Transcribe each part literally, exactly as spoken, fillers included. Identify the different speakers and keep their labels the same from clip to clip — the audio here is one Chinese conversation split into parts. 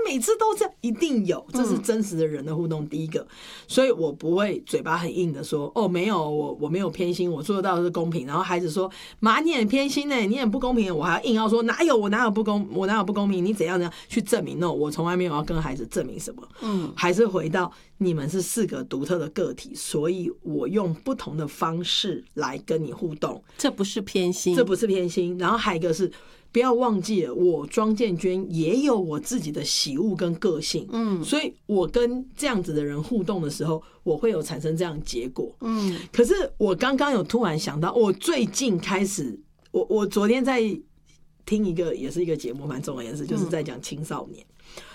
Speaker 1: 每次都这样，一定有，这是真实的人的互动。第一个，所以我不会嘴巴很硬的说，哦，没有，我我没有偏心，我做得到的是公平。然后孩子说，妈，你很偏心呢，你很不公平，我还要硬要说，哪有我哪有不公，我哪有不公平？你怎样怎样去证明？no， 我从来没有要跟孩子证明什么。嗯，还是回到你们是四个独特的个体，所以我用不同的方式来跟你互动，
Speaker 2: 这不是偏心，
Speaker 1: 这不是偏心。然后还有一个是。不要忘记了，我庄建娟也有我自己的喜恶跟个性，嗯，所以我跟这样子的人互动的时候，我会有产生这样的结果，嗯。可是我刚刚有突然想到，我最近开始，我我昨天在听一个也是一个节目，蛮重要的事，就是在讲青少年。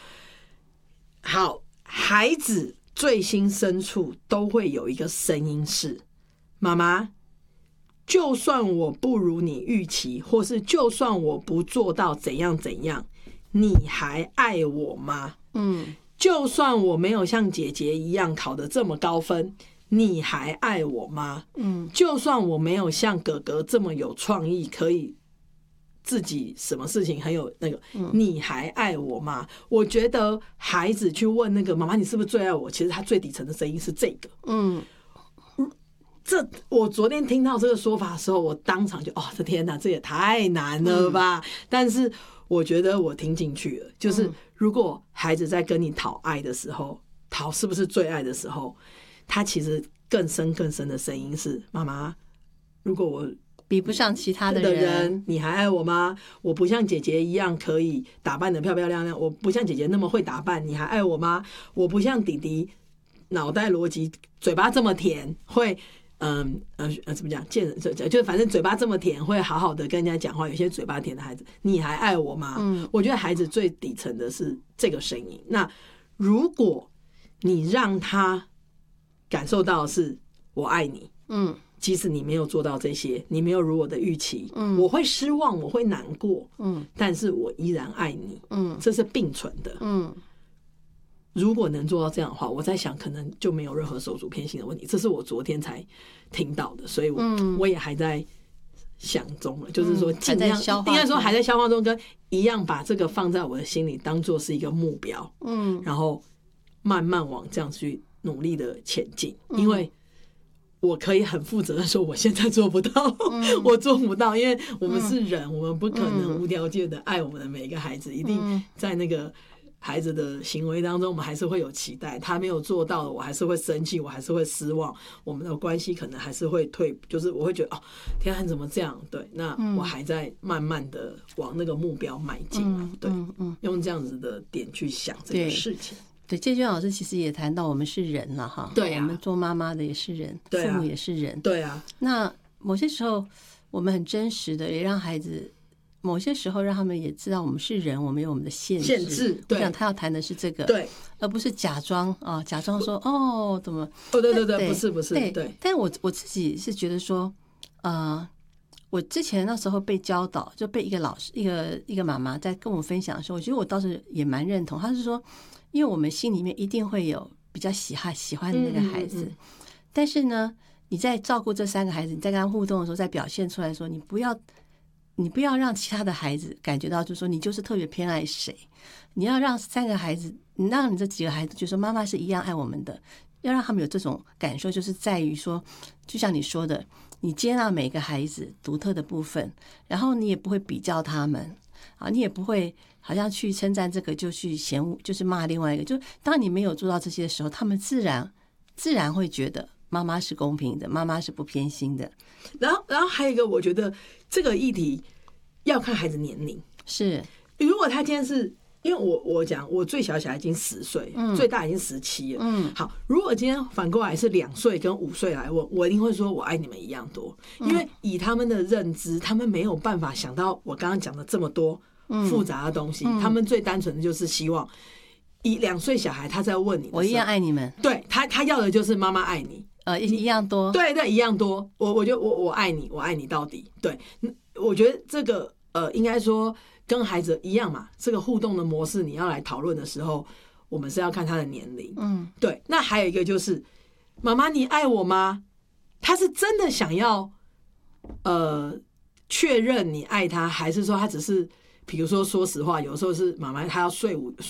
Speaker 1: 好，孩子最心深处都会有一个声音是：妈妈。就算我不如你预期，或是就算我不做到怎样怎样，你还爱我吗？嗯，就算我没有像姐姐一样考得这么高分，你还爱我吗？嗯，就算我没有像哥哥这么有创意，可以自己什么事情很有那个，你还爱我吗？我觉得孩子去问那个妈妈，你是不是最爱我？其实他最底层的声音是这个，嗯。这我昨天听到这个说法的时候，我当场就哦，这天哪，这也太难了吧！嗯、但是我觉得我听进去了，就是如果孩子在跟你讨爱的时候，讨是不是最爱的时候，他其实更深更深的声音是：妈妈，如果我
Speaker 2: 比不上其他的 人,
Speaker 1: 的人，你还爱我吗？我不像姐姐一样可以打扮得漂漂亮亮，我不像姐姐那么会打扮，你还爱我吗？我不像弟弟脑袋逻辑嘴巴这么甜，会。嗯呃呃，怎么讲？见人就反正嘴巴这么甜，会好好的跟人家讲话。有些嘴巴甜的孩子，你还爱我吗？嗯，我觉得孩子最底层的是这个声音。那如果你让他感受到是我爱你，嗯，即使你没有做到这些，你没有如我的预期，嗯，我会失望，我会难过，嗯，但是我依然爱你，嗯，这是并存的，嗯。如果能做到这样的话，我在想可能就没有任何手足偏心的问题。这是我昨天才听到的，所以我、嗯、我也还在想中了，就是说尽量、嗯、应该说还在消化中，跟一样把这个放在我的心里当做是一个目标，嗯，然后慢慢往这样去努力的前进，因为我可以很负责的说我现在做不到、嗯、我做不到，因为我们是人、嗯、我们不可能无条件的爱我们的每一个孩子，一定在那个孩子的行为当中，我们还是会有期待，他没有做到的，我还是会生气，我还是会失望，我们的关系可能还是会退，就是我会觉得哦，天啊，你怎么这样？对，那我还在慢慢的往那个目标迈进、啊嗯、对、嗯嗯，用这样子的点去想这个事情。
Speaker 2: 对，建娟老师其实也谈到我们是人了哈，
Speaker 1: 对啊，
Speaker 2: 我们做妈妈的也是人，
Speaker 1: 对啊、
Speaker 2: 父母也是人，
Speaker 1: 对啊。
Speaker 2: 那某些时候我们很真实的，也让孩子。某些时候让他们也知道我们是人，我们有我们的限制。
Speaker 1: 限制，对，
Speaker 2: 我想他要谈的是这个，
Speaker 1: 对，
Speaker 2: 而不是假装啊，假装说哦，怎么？
Speaker 1: 哦，对对对，不是不是，对。对
Speaker 2: 但我我自己是觉得说，呃，我之前那时候被教导，就被一个老师、一个一个妈妈在跟我分享的时候，我觉得我倒是也蛮认同。他是说，因为我们心里面一定会有比较喜欢喜欢的那个孩子，嗯嗯嗯，但是呢，你在照顾这三个孩子，你在跟他互动的时候，再表现出来说，你不要。你不要让其他的孩子感觉到，就是说你就是特别偏爱谁。你要让三个孩子，你让你这几个孩子就说妈妈是一样爱我们的，要让他们有这种感受，就是在于说，就像你说的，你接纳每个孩子独特的部分，然后你也不会比较他们啊，你也不会好像去称赞这个就去嫌恶，就是骂另外一个。就当你没有做到这些的时候，他们自然自然会觉得妈妈是公平的，妈妈是不偏心的。
Speaker 1: 然后，然后还有一个，我觉得这个议题要看孩子年龄。
Speaker 2: 是，
Speaker 1: 如果他今天是因为我我讲我最小小孩已经十岁、嗯，最大已经十七了。嗯，好，如果今天反过来是两岁跟五岁来问，我一定会说我爱你们一样多，因为以他们的认知，他们没有办法想到我刚刚讲的这么多复杂的东西，嗯、他们最单纯的就是希望。以两岁小孩他在问你的时候，
Speaker 2: 我一样爱你们，
Speaker 1: 对他他要的就是妈妈爱你，
Speaker 2: 呃，一样多，
Speaker 1: 对对，一样多。我我觉得我我爱你，我爱你到底。对，我觉得这个呃，应该说跟孩子一样嘛，这个互动的模式，你要来讨论的时候，我们是要看他的年龄，嗯，对。那还有一个就是，妈妈你爱我吗？他是真的想要呃确认你爱他，还是说他只是？比如说，说实话，有时候是妈妈她要睡午